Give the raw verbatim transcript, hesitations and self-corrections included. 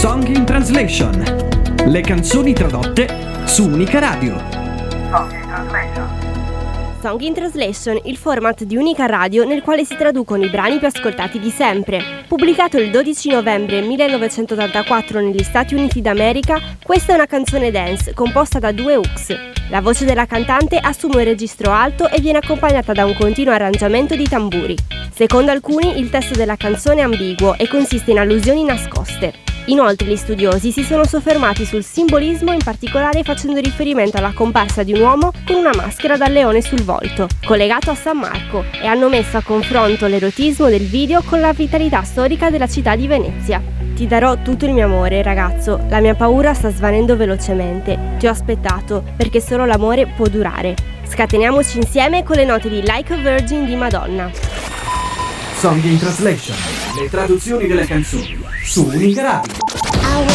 Song in Translation. Le canzoni tradotte su Unica Radio. Song in Translation. Song in Translation, il format di Unica Radio nel quale si traducono i brani più ascoltati di sempre. Pubblicato il dodici novembre millenovecentottantaquattro negli Stati Uniti d'America, questa è una canzone dance composta da due hooks. La voce della cantante assume un registro alto e viene accompagnata da un continuo arrangiamento di tamburi. Secondo alcuni, il testo della canzone è ambiguo e consiste in allusioni nascoste. Inoltre gli studiosi si sono soffermati sul simbolismo, in particolare facendo riferimento alla comparsa di un uomo con una maschera da leone sul volto, collegato a San Marco, e hanno messo a confronto l'erotismo del video con la vitalità storica della città di Venezia. Ti darò tutto il mio amore, ragazzo, la mia paura sta svanendo velocemente. Ti ho aspettato, perché solo l'amore può durare. Scateniamoci insieme con le note di Like a Virgin di Madonna. Song in Translation. Le traduzioni delle canzoni su Unica Radio.